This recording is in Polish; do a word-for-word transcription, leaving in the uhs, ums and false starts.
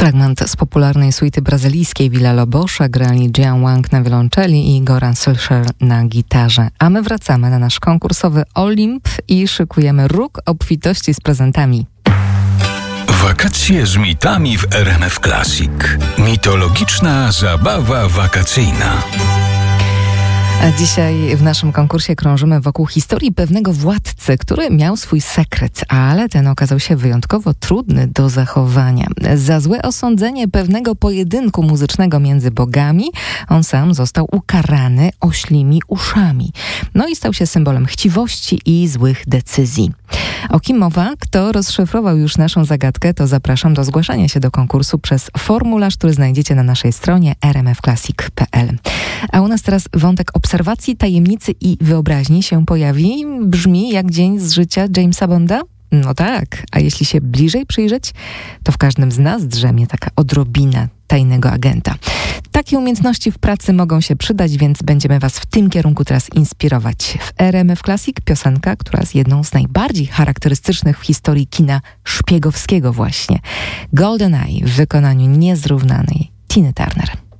Fragment z popularnej suity brazylijskiej Villa-Lobosza grali Jian Wang na wiolonczeli i Goran Sylcher na gitarze. A my wracamy na nasz konkursowy Olimp i szykujemy róg obfitości z prezentami. Wakacje z mitami w R M F Classic. Mitologiczna zabawa wakacyjna. A dzisiaj w naszym konkursie krążymy wokół historii pewnego władcy, który miał swój sekret, ale ten okazał się wyjątkowo trudny do zachowania. Za złe osądzenie pewnego pojedynku muzycznego między bogami on sam został ukarany oślimi uszami. No i stał się symbolem chciwości i złych decyzji. O kim mowa? Kto rozszyfrował już naszą zagadkę, to zapraszam do zgłaszania się do konkursu przez formularz, który znajdziecie na naszej stronie r m f classic kropka p l. A u nas teraz wątek obserwacji, tajemnicy i wyobraźni się pojawi. Brzmi jak dzień z życia Jamesa Bonda? No tak, a jeśli się bliżej przyjrzeć, to w każdym z nas drzemie taka odrobina tajnego agenta. Takie umiejętności w pracy mogą się przydać, więc będziemy was w tym kierunku teraz inspirować. W R M F Classic piosenka, która jest jedną z najbardziej charakterystycznych w historii kina szpiegowskiego właśnie. GoldenEye w wykonaniu niezrównanej Tiny Turner.